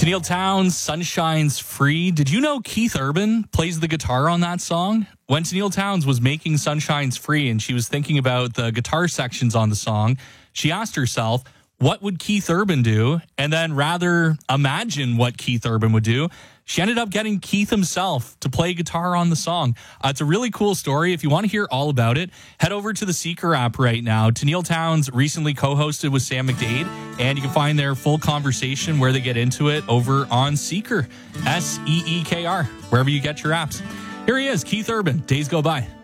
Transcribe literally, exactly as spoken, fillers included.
Tenille Townes, Sunshine's Free. Did you know Keith Urban plays the guitar on that song? When Tenille Townes was making Sunshine's Free and she was thinking about the guitar sections on the song, she asked herself, what would Keith Urban do? And then rather imagine what Keith Urban would do, she ended up getting Keith himself to play guitar on the song. Uh, it's a really cool story. If you want to hear all about it, head over to the Seeker app right now. Tenille Townes recently co-hosted with Sam McDade, and you can find their full conversation where they get into it over on Seeker, S E E K R, wherever you get your apps. Here he is, Keith Urban, Days Go By.